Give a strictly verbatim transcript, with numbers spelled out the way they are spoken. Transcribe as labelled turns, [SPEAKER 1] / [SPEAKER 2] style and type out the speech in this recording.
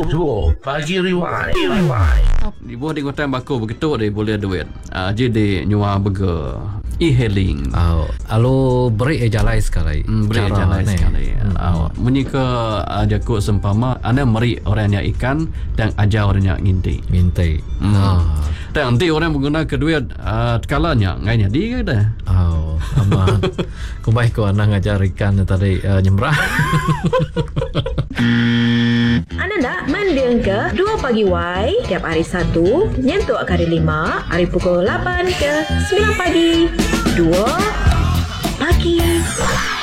[SPEAKER 1] Dua Pagi Rewind Rewind
[SPEAKER 2] Di bawah di kota Bako begitu dia boleh duit. Ah, jadi nyua burger e-hailing.
[SPEAKER 3] Oh, alo beri jalai sekali.
[SPEAKER 2] Hmm, beri
[SPEAKER 3] Cara
[SPEAKER 2] jalan
[SPEAKER 3] ni.
[SPEAKER 2] sekali.
[SPEAKER 3] Hmm.
[SPEAKER 2] Ah, menyika aja ko sempama anda meri orangnya ikan dan ajar orangnya nginti.
[SPEAKER 3] Mintai.
[SPEAKER 2] Hmm.
[SPEAKER 3] Ah.
[SPEAKER 2] Dan nanti orang menggunakan kedua uh, kalanya ngainya dia dah.
[SPEAKER 3] Oh, aman. Kumbai ko anak ngajar ikan tadi uh, nyemrah.
[SPEAKER 4] Anda nak mendeng ke dua Pagi Y tiap hari Sabtu nyentuh kali lima hari pukul lapan ke sembilan pagi. dua Pagi